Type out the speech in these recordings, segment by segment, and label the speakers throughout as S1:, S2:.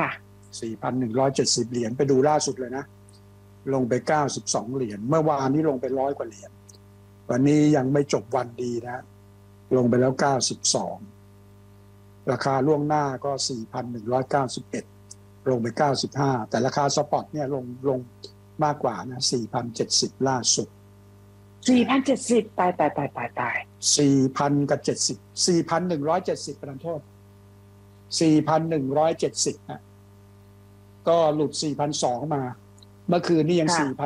S1: ค่ะ
S2: 4,170 เหรียญไปดูล่าสุดเลยนะลงไป92เหรียญเมื่อวานนี้ลงไป100 กว่าเหรียญวันนี้ยังไม่จบวันดีนะลงไปแล้ว92ราคาล่วงหน้าก็ 4,191 ลงไป95แต่ราคาสปอตเนี่ยลงมากกว่านะ 4,070 ล่าสุด
S1: 4,070ตาย
S2: 4,000 กับ 70 4,170 ประทานโทษ 4,170 นะก็หลุด 4,200 มาเมื่อคืนนี้ยัง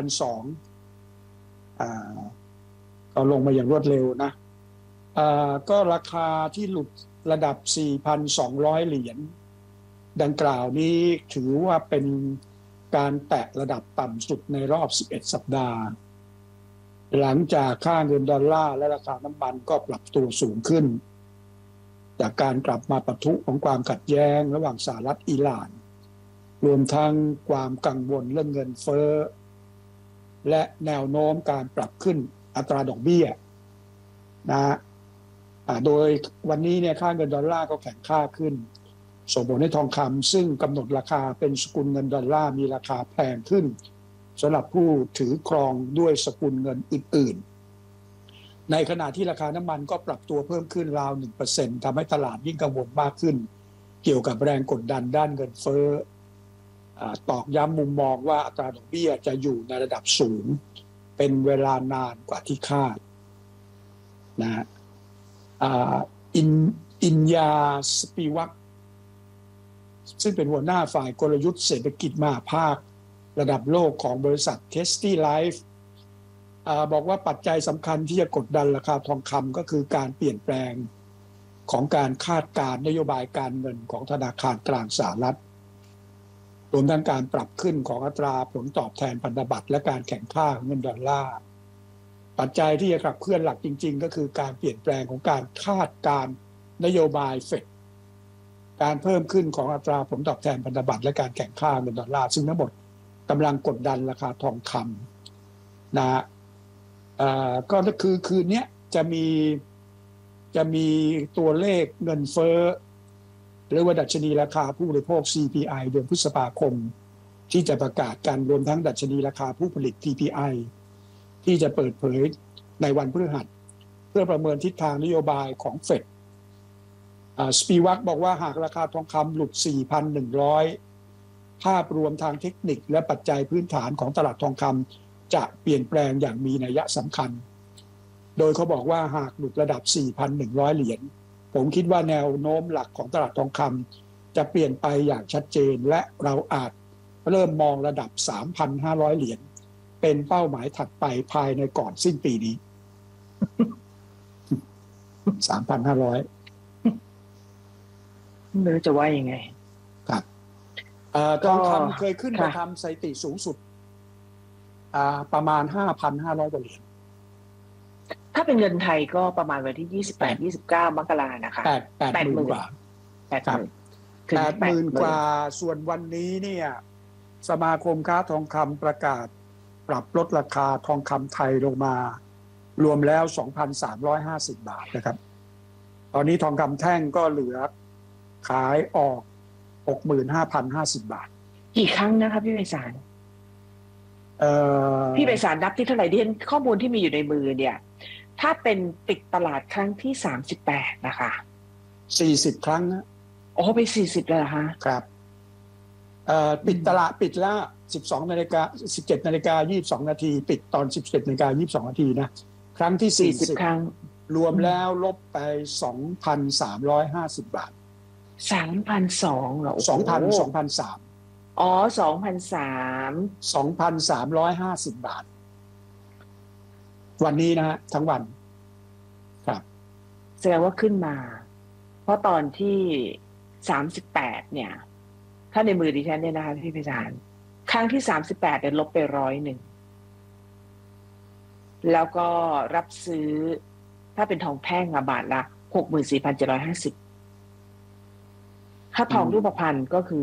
S2: 4,200 ก็ลงมาอย่างรวดเร็วนะก็ราคาที่หลุดระดับ 4,200 เหรียญดังกล่าวนี้ถือว่าเป็นการแตะระดับต่ำสุดในรอบ11สัปดาห์หลังจากค่าเงินดอลลาร์และราคาน้ำมันก็ปรับตัวสูงขึ้นจากการกลับมาปะทุของความขัดแย้งระหว่างสหรัฐอิหร่านรวมทั้งความกังวลเรื่องเงินเฟ้อและแนวโน้มการปรับขึ้นอัตราดอกเบี้ยนะโดยวันนี้เนี่ยค่าเงินดอลลาร์ก็แข็งค่าขึ้นส่งผลให้ทองคำซึ่งกำหนดราคาเป็นสกุลเงินดอลลาร์มีราคาแพงขึ้นสำหรับผู้ถือครองด้วยสกุลเงินอื่นๆในขณะที่ราคาน้ำมันก็ปรับตัวเพิ่มขึ้นราว 1% ทำให้ตลาดยิ่งกังวลมากขึ้นเกี่ยวกับแรงกดดันด้านเงินเฟ้อตอกย้ำมุมมองว่าอัตราดอกเบี้ยจะอยู่ในระดับสูงเป็นเวลานานกว่าที่คาดนะอินยาสปีวักซึ่งเป็นหัวหน้าฝ่ายกลยุทธ์เศรษฐกิจมหาภาคระดับโลกของบริษัท Testy Life บอกว่าปัจจัยสำคัญที่จะกดดันราคาทองคำก็คือการเปลี่ยนแปลงของการคาดการณ์นโยบายการเงินของธนาคารกลางสหรัฐรวมทั้งการปรับขึ้นของอัตราผลตอบแทนพันธบัตรและการแข่งข้าของเงินดอลลาร์ปัจจัยที่จะขับเคลื่อนหลักจริงๆก็คือการเปลี่ยนแปลงของการคาดการณ์นโยบายเฟดการเพิ่มขึ้นของอัตราผลตอบแทนพันธบัตรและการแข่งข้าเงินดอลลาร์ซึ่งทั้งหมดกำลังกดดันราคาทองคำนะก็คือคืนนี้จะมีตัวเลขเงินเฟ้อหรือว่าดัชนีราคาผู้บริโภค CPI เดือนพฤษภาคมที่จะประกาศกันรวมทั้งดัชนีราคาผู้ผลิต PPI ที่จะเปิดเผยในวันพฤหัสเพื่อประเมินทิศทางนโยบายของเฟดสปีวักบอกว่าหากราคาทองคำหลุด 4,100 ภาพรวมทางเทคนิคและปัจจัยพื้นฐานของตลาดทองคำจะเปลี่ยนแปลงอย่างมีนัยสำคัญโดยเขาบอกว่าหากหลุดระดับ 4,100 เหรียญผมคิดว่าแนวโน้มหลักของตลาดทองคำจะเปลี่ยนไปอย่างชัดเจนและเราอาจเริ่มมองระดับ 3,500 เหรียญเป็นเป้าหมายถัดไปภายในก่อนสิ้นปีนี้ 3,500
S1: ไม่รู้จะว่ายังไง
S2: ครับทองคำเคยขึ้นมาทำสถิติสูงสุดประมาณ 5,500 กว่าเหรียญ
S1: ถ้าเป็นเงินไทยก็ประมาณวันที่ 28-29 มกรานะคะ
S2: 80,000 กว่า 80,000 กว่าส่วนวันนี้เนี่ยสมาคมค้าทองคำประกาศปรับลดราคาทองคำไทยลงมารวมแล้ว 2,350 บาทนะครับตอนนี้ทองคำแท่งก็เหลือขายออก 65,050 บาท
S1: กี่ครั้งนะครับพี่ไพศาลพี่ไพศาลนับที่เท่าไหร่ที่ข้อมูลที่มีอยู่ในมือเนี่ยถ้าเป็นปิดตลาดครั้งที่38นะคะ
S2: 40 ครั้งนะ
S1: โอ้ไป40เลยเหรอคะ
S2: ครับปิดตลาดปิดแล้ว17:22 น.ปิดตอน 17:22 น.นะครั้งที่40
S1: ครั้ง
S2: รวมแล้วลบไป 2,350 บาท
S1: 3,200 เหรอ
S2: 2,300
S1: อ๋อ
S2: 2,350 บาทวันนี้นะฮะทั้งวันครับ
S1: แสดงว่าขึ้นมาเพราะตอนที่38เนี่ยถ้าในมือดิฉันเนี่ยนะคะพี่ไพศาลครั้งที่38เนี่ยลบไป100แล้วก็รับซื้อถ้าเป็นทองแท่งบาทละ 64,750 ถ้าทองรูปพรรณก็คือ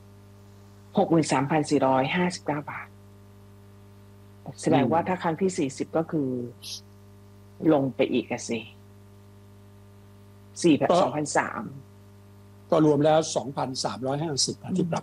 S1: 63,459 บาทแสดงว่าถ้าครั้งที่40ก็คือลงไปอีกสิ2,300
S2: ก็รวมแล้ว 2,350 ที่ปรับ